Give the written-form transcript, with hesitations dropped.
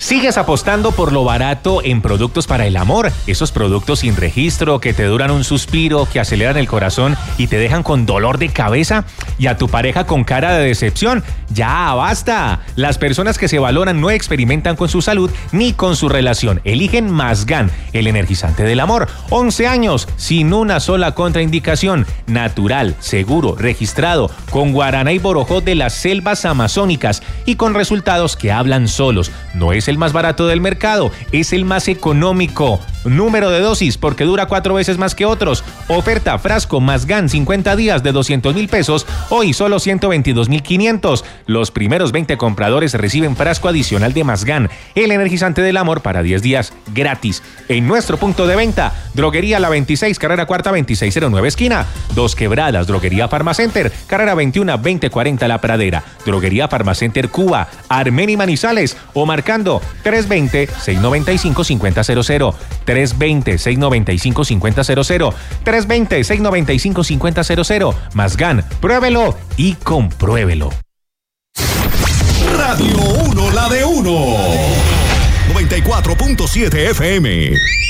¿Sigues apostando por lo barato en productos para el amor? Esos productos sin registro que te duran un suspiro, que aceleran el corazón y te dejan con dolor de cabeza. ¿Y a tu pareja con cara de decepción? ¡Ya basta! Las personas que se valoran no experimentan con su salud ni con su relación. Eligen Masgan, el energizante del amor. 11 años, sin una sola contraindicación. Natural, seguro, registrado, con guaraná y borojó de las selvas amazónicas y con resultados que hablan solos. No es el más barato del mercado, es el más económico. Número de dosis porque dura 4 veces más que otros. Oferta frasco Masgan 50 días de 200,000 pesos, hoy solo 122,500. Los primeros 20 compradores reciben frasco adicional de Masgan, el energizante del amor, para 10 días gratis. En nuestro punto de venta, Droguería La 26, carrera cuarta 2609 esquina. Dos Quebradas, Droguería Farmacenter, carrera 21 2040 La Pradera. Droguería Farmacenter Cuba, Armeni Manizales o marcando 320-695-5000. 320-695-5000. 320-695-5000. Masgan, pruébelo y compruébelo. Radio 1, la de 1. 94.7 FM.